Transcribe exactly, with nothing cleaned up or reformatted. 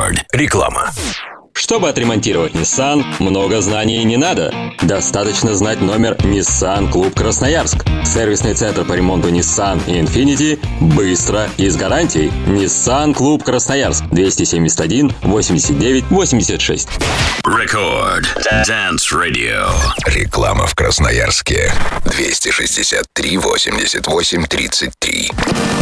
Рекорд. Реклама. Чтобы отремонтировать Nissan, много знаний не надо. Достаточно знать номер Nissan Клуб Красноярск. Сервисный центр по ремонту Nissan и Infiniti быстро и с гарантией. Nissan Клуб Красноярск. двести семьдесят один восемьдесят девять восемьдесят шесть. Рекорд. Dance Radio. Реклама в Красноярске. двести шестьдесят три восемьдесят восемь тридцать три.